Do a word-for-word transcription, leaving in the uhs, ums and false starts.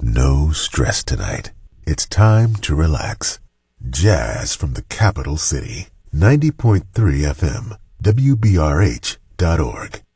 No stress tonight. It's time to relax. Jazz from the capital city. ninety point three F M, W B R H dot org.